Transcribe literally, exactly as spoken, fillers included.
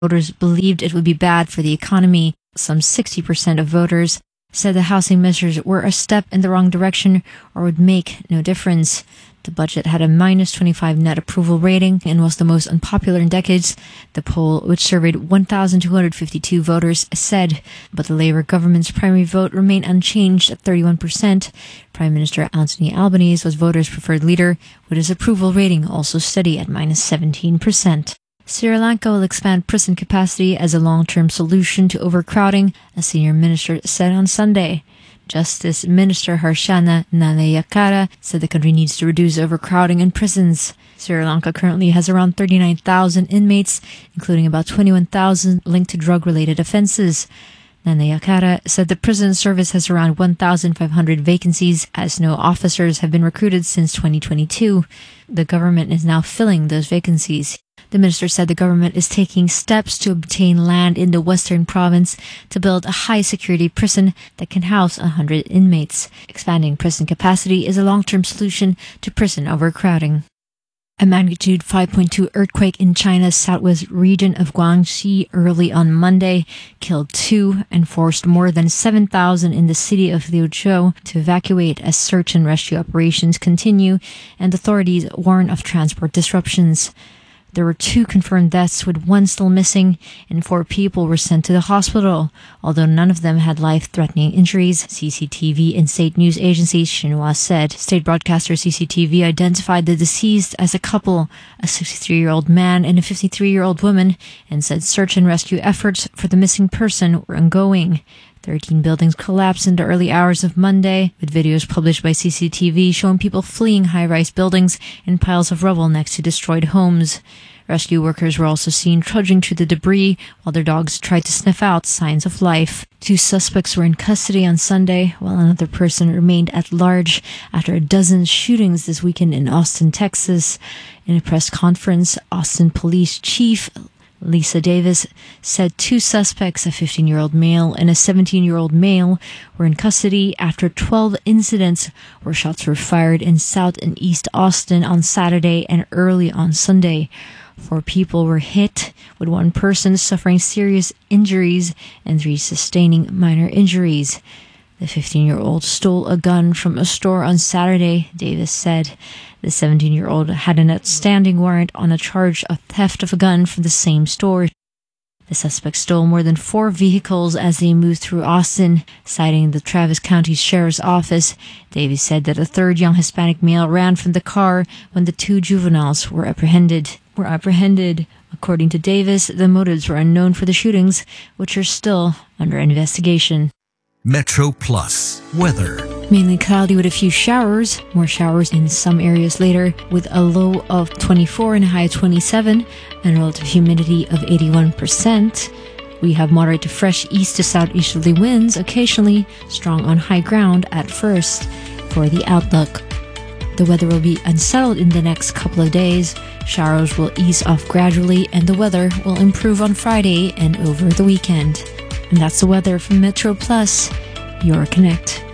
Voters believed it would be bad for the economy. Some sixty percent of voters said the housing measures were a step in the wrong direction or would make no difference. The budget had a minus twenty-five net approval rating and was the most unpopular in decades, the poll, which surveyed one thousand two hundred fifty-two voters, said. But the Labour government's primary vote remained unchanged at thirty-one percent. Prime Minister Anthony Albanese was voters' preferred leader, with his approval rating also steady at minus seventeen percent. Sri Lanka will expand prison capacity as a long-term solution to overcrowding, a senior minister said on Sunday. Justice Minister Harshana Naleyakara said the country needs to reduce overcrowding in prisons. Sri Lanka currently has around thirty-nine thousand inmates, including about twenty-one thousand linked to drug-related offenses. Naleyakara said the prison service has around one thousand five hundred vacancies, as no officers have been recruited since twenty twenty-two. The government is now filling those vacancies. The minister said the government is taking steps to obtain land in the western province to build a high-security prison that can house one hundred inmates. Expanding prison capacity is a long-term solution to prison overcrowding. A magnitude five point two earthquake in China's southwest region of Guangxi early on Monday killed two and forced more than seven thousand in the city of Liuzhou to evacuate as search and rescue operations continue and authorities warn of transport disruptions. There were two confirmed deaths, with one still missing, and four people were sent to the hospital, although none of them had life-threatening injuries, C C T V and state news agency Xinhua said. State broadcaster C C T V identified the deceased as a couple, a sixty-three-year-old man and a fifty-three-year-old woman, and said search and rescue efforts for the missing person were ongoing. Thirteen buildings collapsed in the early hours of Monday, with videos published by C C T V showing people fleeing high-rise buildings and piles of rubble next to destroyed homes. Rescue workers were also seen trudging through the debris while their dogs tried to sniff out signs of life. Two suspects were in custody on Sunday, while another person remained at large after a dozen shootings this weekend in Austin, Texas. In a press conference, Austin Police Chief Lisa Davis said two suspects, a fifteen-year-old male and a seventeen-year-old male, were in custody after twelve incidents where shots were fired in South and East Austin on Saturday and early on Sunday. Four people were hit, with one person suffering serious injuries and three sustaining minor injuries. The fifteen-year-old stole a gun from a store on Saturday, Davis said. The seventeen-year-old had an outstanding warrant on a charge of theft of a gun from the same store. The suspect stole more than four vehicles as they moved through Austin, citing the Travis County Sheriff's Office. Davis said that a third young Hispanic male ran from the car when the two juveniles were apprehended. Were apprehended. According to Davis, the motives were unknown for the shootings, which are still under investigation. Metro Plus weather. Mainly cloudy with a few showers. More showers in some areas later, with a low of twenty-four and a high of twenty-seven, and relative humidity of eighty-one percent. We have moderate to fresh east to southeasterly winds, occasionally strong on high ground at first. For the outlook, the weather will be unsettled in the next couple of days. Showers will ease off gradually, and the weather will improve on Friday and over the weekend. And that's the weather from Metro Plus, your Connect.